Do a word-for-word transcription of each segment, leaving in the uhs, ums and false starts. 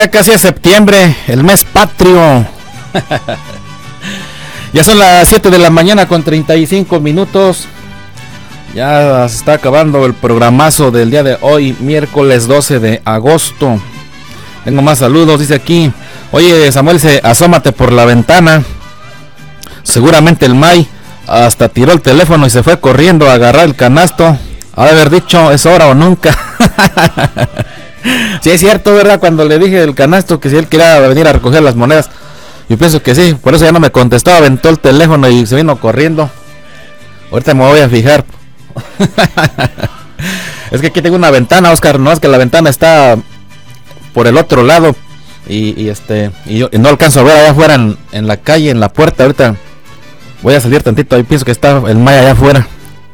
Ya casi es septiembre, el mes patrio. Ya son las siete de la mañana con treinta y cinco minutos. Ya se está acabando el programazo del día de hoy, miércoles doce de agosto. Tengo más saludos, dice aquí. Oye, Samuel, se asómate por la ventana. Seguramente el May hasta tiró el teléfono y se fue corriendo a agarrar el canasto. Ha de haber dicho, es hora o nunca. Sí, es cierto, ¿verdad? Cuando le dije el canasto que si él quería venir a recoger las monedas, yo pienso que sí, por eso ya no me contestó, aventó el teléfono y se vino corriendo. Ahorita me voy a fijar. Es que aquí tengo una ventana, Oscar, no es que la ventana está por el otro lado y, y este y yo y no alcanzo a ver allá afuera en, en la calle, en la puerta. Ahorita voy a salir tantito, ahí pienso que está el Maya allá afuera.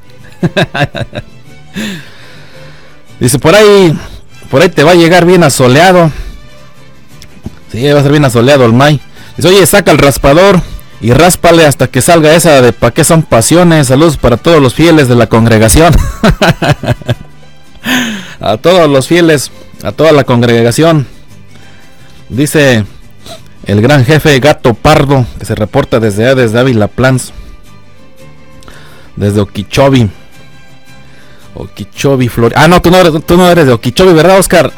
Dice por ahí, por ahí te va a llegar bien asoleado. Sí, va a ser bien asoleado el May. Dice, oye, saca el raspador y ráspale hasta que salga esa de pa' qué son pasiones. Saludos para todos los fieles de la congregación. A todos los fieles, a toda la congregación. Dice el gran jefe Gato Pardo, que se reporta desde allá, desde Ávila Plans, desde Okeechobee. Okeechobee, Florida. Ah, no, tú no eres, tú no eres de Okeechobee, ¿verdad, Oscar?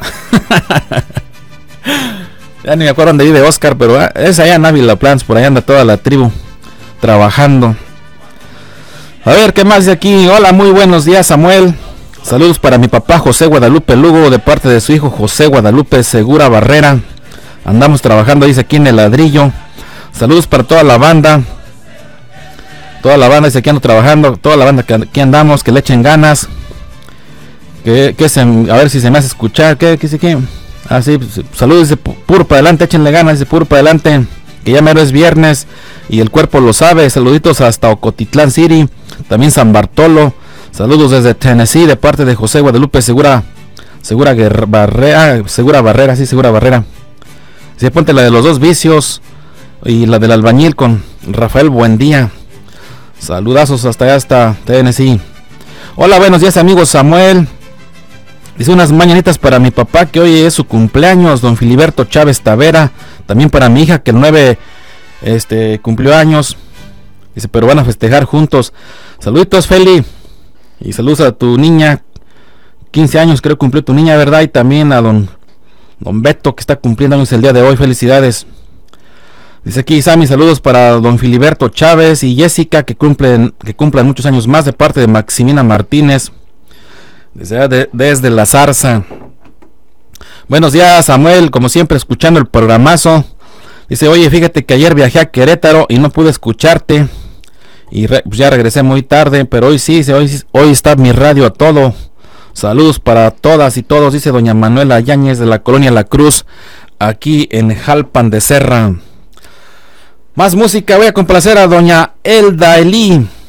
Ya ni me acuerdo dónde vive Oscar, pero es allá en Ávila Plans, por allá anda toda la tribu trabajando. A ver, ¿qué más de aquí? Hola, muy buenos días, Samuel. Saludos para mi papá José Guadalupe Lugo, de parte de su hijo José Guadalupe Segura Barrera. Andamos trabajando, dice aquí en el ladrillo. Saludos para toda la banda. Toda la banda, dice aquí ando trabajando. Toda la banda que aquí andamos, que le echen ganas. Que, que se, a ver si se me hace escuchar. ¿Qué dice qué? Ah, sí, pues, saludos, dice puro para adelante, échenle ganas, dice puro para adelante. Que ya mero es viernes y el cuerpo lo sabe. Saluditos hasta Ocotitlán City, también San Bartolo. Saludos desde Tennessee de parte de José Guadalupe Segura Segura Barrera, Segura Barrera, sí, Segura Barrera. Sí, ponte la de los dos vicios y la del albañil con Rafael Buendía. Saludazos hasta allá, hasta Tennessee. Hola, buenos días, amigos. Samuel dice unas mañanitas para mi papá, que hoy es su cumpleaños, don Filiberto Chávez Tavera. También para mi hija, que el nueve este, cumplió años. Dice, pero van a festejar juntos. Saluditos, Feli. Y saludos a tu niña. quince años creo cumplió tu niña, ¿verdad? Y también a don, don Beto, que está cumpliendo años el día de hoy. Felicidades. Dice aquí, Sammy, saludos para don Filiberto Chávez y Jessica, que cumplen, que cumplan muchos años más, de parte de Maximina Martínez. Desde, de, desde La Zarza. Buenos días, Samuel, como siempre escuchando el programazo. Dice, oye, fíjate que ayer viajé a Querétaro y no pude escucharte y re, pues ya regresé muy tarde, pero hoy sí, hoy, hoy está mi radio a todo. Saludos para todas y todos, dice doña Manuela Yáñez de la colonia La Cruz, aquí en Jalpan de Serra. Más música, voy a complacer a doña Elda Elí.